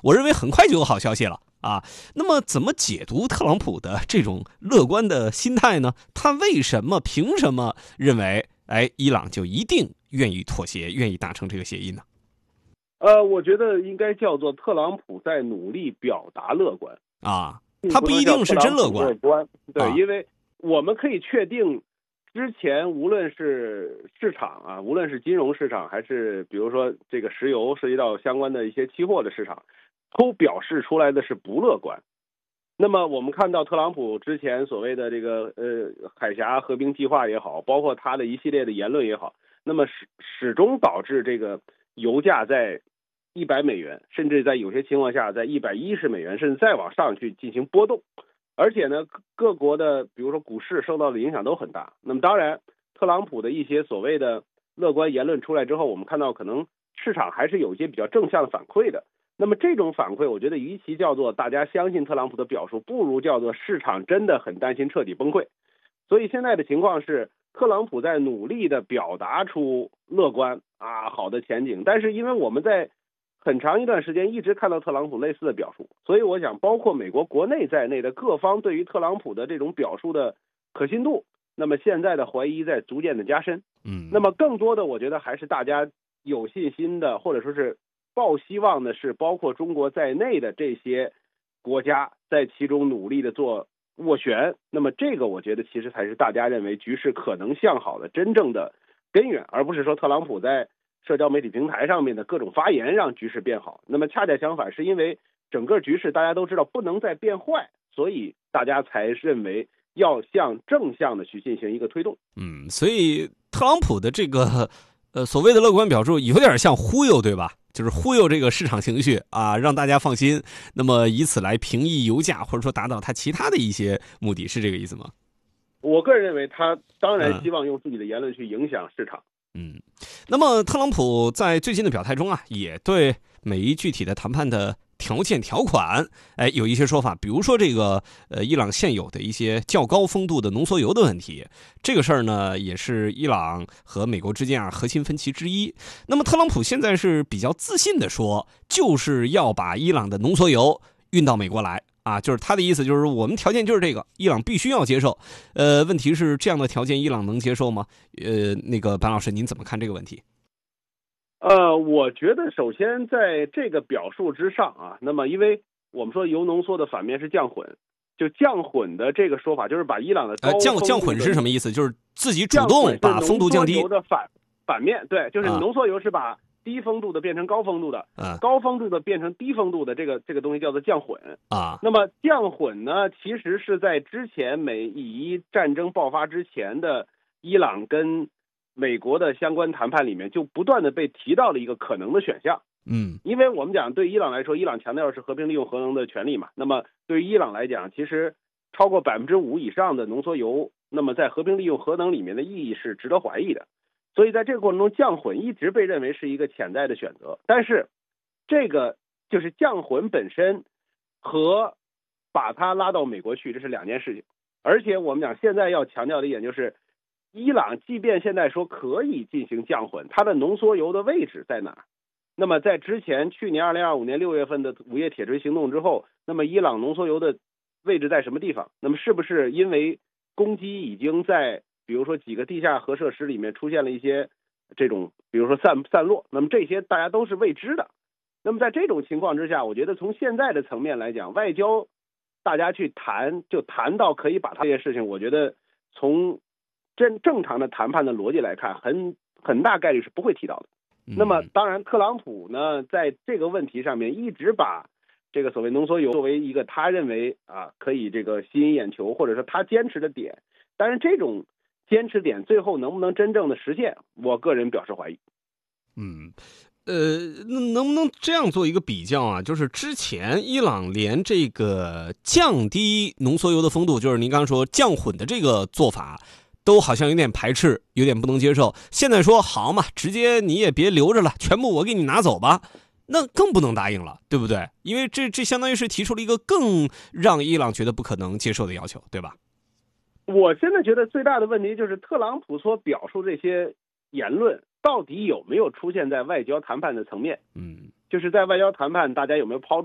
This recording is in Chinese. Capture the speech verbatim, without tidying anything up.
我认为很快就有好消息了啊。那么怎么解读特朗普的这种乐观的心态呢？他为什么凭什么认为哎伊朗就一定愿意妥协，愿意达成这个协议呢？ 呃，我觉得应该叫做特朗普在努力表达乐观啊，他不一定是真乐观。 乐观对、 啊， 因为我们可以确定，之前无论是市场啊，无论是金融市场，还是比如说这个石油涉及到相关的一些期货的市场，都表示出来的是不乐观。那么我们看到特朗普之前所谓的这个呃海峡和平计划也好，包括他的一系列的言论也好，那么始始终导致这个油价在一百美元，甚至在有些情况下在一百一十美元，甚至再往上去进行波动。而且呢，各国的比如说股市受到的影响都很大。那么当然，特朗普的一些所谓的乐观言论出来之后，我们看到可能市场还是有一些比较正向的反馈的。那么这种反馈，我觉得与其叫做大家相信特朗普的表述，不如叫做市场真的很担心彻底崩溃。所以现在的情况是，特朗普在努力的表达出乐观啊好的前景，但是因为我们在很长一段时间一直看到特朗普类似的表述，所以我想包括美国国内在内的各方对于特朗普的这种表述的可信度，那么现在的怀疑在逐渐的加深。 嗯， 那么更多的我觉得还是大家有信心的，或者说是抱希望的是包括中国在内的这些国家在其中努力的做斡旋。那么这个我觉得其实才是大家认为局势可能向好的真正的根源，而不是说特朗普在社交媒体平台上面的各种发言让局势变好。那么恰恰相反，是因为整个局势大家都知道不能再变坏，所以大家才认为要向正向的去进行一个推动。 嗯，所以特朗普的这个呃所谓的乐观表述有点像忽悠，对吧？就是忽悠这个市场情绪啊，让大家放心，那么以此来平抑油价，或者说达到他其他的一些目的，是这个意思吗？ 我个人认为他当然希望用自己的言论去影响市场。 嗯，那么特朗普在最近的表态中啊，也对每一具体的谈判的条件条款，哎，有一些说法，比如说这个呃，伊朗现有的一些较高丰度的浓缩铀的问题，这个事儿呢，也是伊朗和美国之间啊核心分歧之一。那么特朗普现在是比较自信的说，就是要把伊朗的浓缩铀运到美国来。啊，就是他的意思，就是我们条件就是这个，伊朗必须要接受。呃，问题是这样的条件，伊朗能接受吗？呃，那个班老师，您怎么看这个问题？ 呃，我觉得首先在这个表述之上啊，那么因为我们说铀浓缩的反面是降混，就降混的这个说法，就是把伊朗的高呃降降混是什么意思？就是自己主动把风度降低。 浓缩铀的反反面，对，就是浓缩铀是把低风度的变成高风度的， 啊、 高风度的变成低风度的，这个这个东西叫做降混啊。 那么降混呢，其实是在之前美伊战争爆发之前的伊朗跟美国的相关谈判里面就不断的被提到了一个可能的选项。 嗯， 因为我们讲对伊朗来说，伊朗强调的是和平利用核能的权利嘛，那么对于伊朗来讲，其实超过百分之五以上的浓缩铀，那么在和平利用核能里面的意义是值得怀疑的。所以在这个过程中，降混一直被认为是一个潜在的选择。但是这个就是降混本身和把它拉到美国去，这是两件事情。而且我们讲现在要强调的一点就是，伊朗即便现在说可以进行降混，它的浓缩铀的位置在哪？那么在之前去年二零二五年六月份的午夜铁锤行动之后，那么伊朗浓缩铀的位置在什么地方？那么是不是因为攻击已经在比如说几个地下核设施里面出现了一些这种比如说散散落，那么这些大家都是未知的。那么在这种情况之下，我觉得从现在的层面来讲，外交大家去谈就谈到可以把这些事情，我觉得从正正常的谈判的逻辑来看，很很大概率是不会提到的。那么当然特朗普呢在这个问题上面一直把这个所谓浓缩铀作为一个他认为啊可以这个吸引眼球，或者说他坚持的点，但是这种坚持点最后能不能真正的实现，我个人表示怀疑。 嗯，呃，那能不能这样做一个比较啊？就是之前伊朗连这个降低浓缩铀的风度，就是您刚刚说降混的这个做法，都好像有点排斥，有点不能接受。现在说好嘛，直接你也别留着了，全部我给你拿走吧，那更不能答应了，对不对？因为这这相当于是提出了一个更让伊朗觉得不可能接受的要求，对吧？ 我现在觉得最大的问题就是特朗普所表述这些言论到底有没有出现在外交谈判的层面？ 嗯， 就是在外交谈判，大家有没有抛